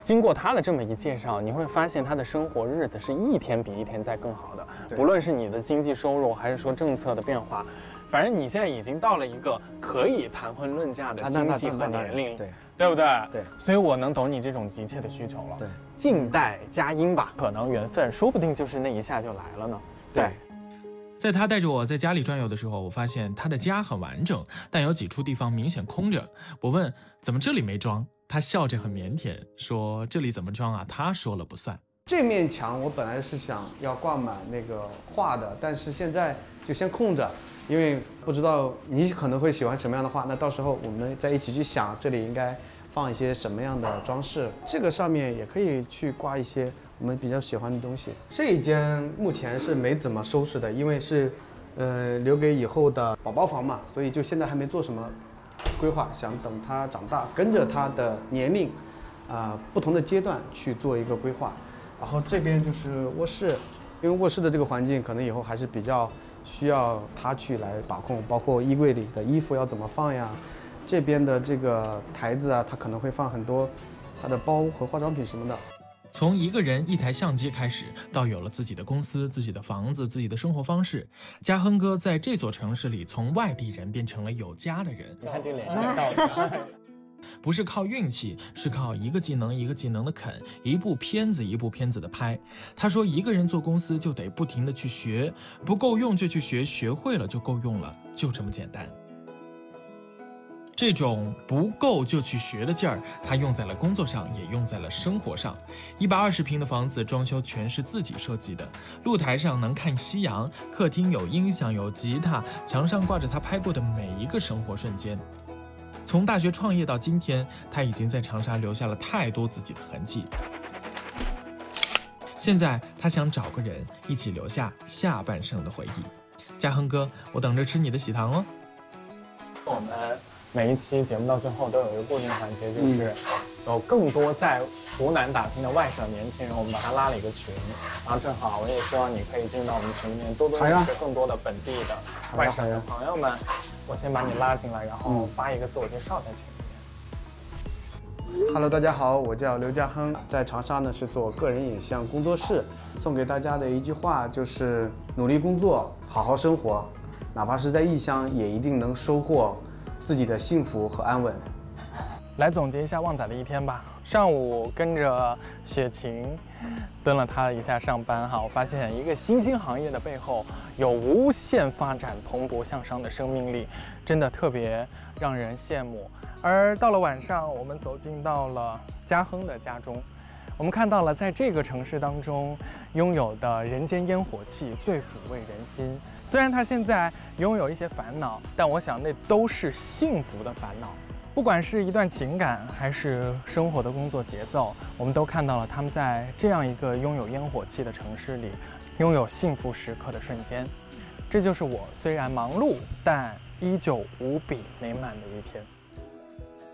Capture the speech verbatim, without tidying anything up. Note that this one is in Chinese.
经过他的这么一介绍，你会发现他的生活日子是一天比一天在更好的，不论是你的经济收入，还是说政策的变化，反正你现在已经到了一个可以谈婚论嫁的经济和年龄， 对， 对不对？ 对， 所以我能懂你这种急切的需求了。 对， 静待佳音吧，可能缘分说不定就是那一下就来了呢。对。 在他带着我在家里转悠的时候，我发现他的家很完整，但有几处地方明显空着。我问怎么这里没装，他笑着很腼腆说这里怎么装啊，他说了不算。 这面墙我本来是想要挂满那个画的，但是现在就先空着，因为不知道你可能会喜欢什么样的画，那到时候我们再一起去想这里应该放一些什么样的装饰。这个上面也可以去挂一些我们比较喜欢的东西。这一间目前是没怎么收拾的，因为是，呃，留给以后的宝宝房嘛，所以就现在还没做什么规划，想等他长大，跟着他的年龄，啊、呃，不同的阶段去做一个规划。然后这边就是卧室，因为卧室的这个环境可能以后还是比较需要他去来把控，包括衣柜里的衣服要怎么放呀，这边的这个台子啊，他可能会放很多他的包和化妆品什么的。 从一个人一台相机开始，到有了自己的公司、自己的房子、自己的生活方式，嘉亨哥在这座城市里从外地人变成了有家的人。 你看这脸道理。 不是靠运气，是靠一个技能一个技能的啃，一部片子一部片子的拍。他说一个人做公司就得不停的去学，不够用就去学，学会了就够用了，就这么简单。这种不够就去学的劲儿，他用在了工作上，也用在了生活上。一百二十平的房子装修全是自己设计的，露台上能看夕阳，客厅有音响有吉他，墙上挂着他拍过的每一个生活瞬间。从大学创业到今天，他已经在长沙留下了太多自己的痕迹。现在他想找个人一起留下下半生的回忆。嘉亨哥，我等着吃你的喜糖哦。 我们每一期节目到最后都有一个固定环节，就是有更多在湖南打拼的外省年轻人，我们把他拉了一个群，然后正好我也希望你可以进入到我们群里面，多多认识更多的本地的外省人朋友们。我先把你拉进来，然后发一个自我介绍在群里面。 Hello， 大家好，我叫刘嘉亨，在长沙呢是做个人影像工作室。送给大家的一句话就是：努力工作，好好生活，哪怕是在异乡，也一定能收获自己的幸福和安稳。 来总结一下旺仔的一天吧。上午跟着雪晴蹲了他一下上班哈，我发现一个新兴行业的背后有无限发展、蓬勃向上的生命力，真的特别让人羡慕。而到了晚上，我们走进到了嘉亨的家中，我们看到了在这个城市当中拥有的人间烟火气最抚慰人心。虽然他现在拥有一些烦恼，但我想那都是幸福的烦恼。不管是一段情感，还是生活的工作节奏，我们都看到了他们在这样一个拥有烟火气的城市里，拥有幸福时刻的瞬间。这就是我虽然忙碌，但依旧无比美满的一天。